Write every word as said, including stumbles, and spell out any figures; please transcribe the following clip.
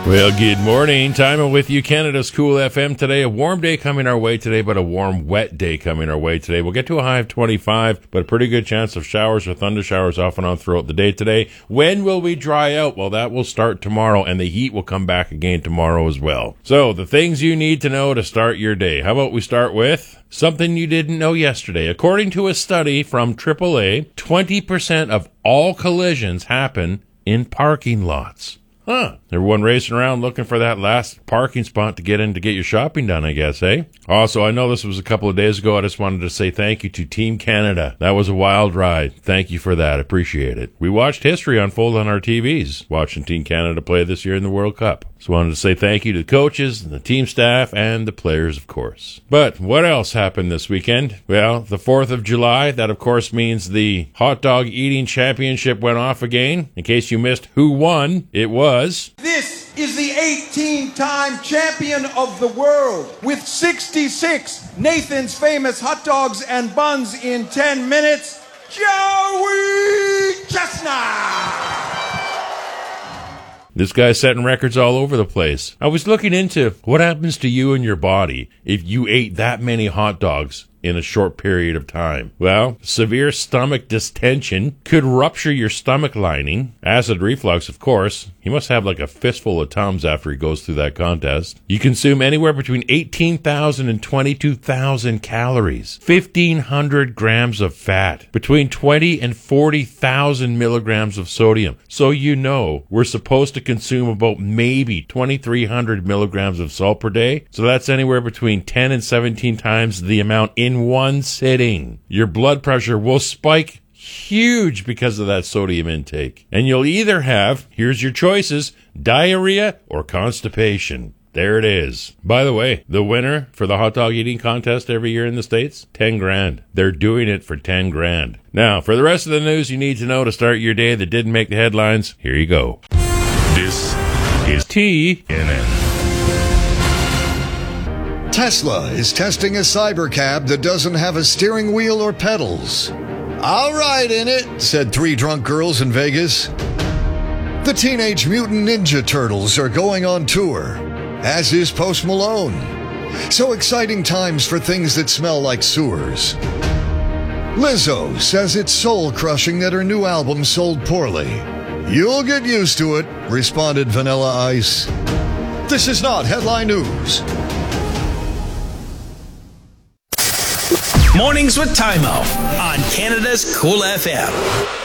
Well, good morning. Time with you, Canada's Cool F M today. A warm day coming our way today, but a warm, wet day coming our way today. We'll get to a high of twenty-five, but a pretty good chance of showers or thunder showers off and on throughout the day today. When will we dry out? Well, that will start tomorrow, and the heat will come back again tomorrow as well. So, the things you need to know to start your day. How about we start with something you didn't know yesterday. According to a study from triple A, twenty percent of all collisions happen in parking lots. Huh. Everyone racing around looking for that last parking spot to get in to get your shopping done, I guess, eh? Also, I know this was a couple of days ago. I just wanted to say thank you to Team Canada. That was a wild ride. Thank you for that. Appreciate it. We watched history unfold on our T Vs, watching Team Canada play this year in the World Cup. So I wanted to say thank you to the coaches, and the team staff, and the players, of course. But what else happened this weekend? Well, the fourth of July, that of course means the hot dog eating championship went off again. In case you missed who won, it was... This is the eighteen-time champion of the world with sixty-six Nathan's Famous hot dogs and buns in ten minutes, Joey Chestnut! This guy's setting records all over the place. I was looking into what happens to you and your body if you ate that many hot dogs in a short period of time. Well, severe stomach distension could rupture your stomach lining. Acid reflux, of course. He must have like a fistful of Tums after he goes through that contest. You consume anywhere between eighteen thousand and twenty-two thousand calories, fifteen hundred grams of fat, between twenty and forty thousand milligrams of sodium. So you know we're supposed to consume about maybe twenty-three hundred milligrams of salt per day. So that's anywhere between ten and seventeen times the amount in In one sitting. Your blood pressure will spike huge because of that sodium intake. And you'll either have, here's your choices, diarrhea or constipation. There it is. By the way, the winner for the hot dog eating contest every year in the States, ten grand. They're doing it for ten grand. Now, for the rest of the news you need to know to start your day that didn't make the headlines, here you go. This is T N N. Tesla is testing a cybercab that doesn't have a steering wheel or pedals. I'll ride in it, said three drunk girls in Vegas. The Teenage Mutant Ninja Turtles are going on tour, as is Post Malone. So exciting times for things that smell like sewers. Lizzo says it's soul-crushing that her new album sold poorly. You'll get used to it, responded Vanilla Ice. This is not headline news. Mornings with Time Out on Canada's Cool F M.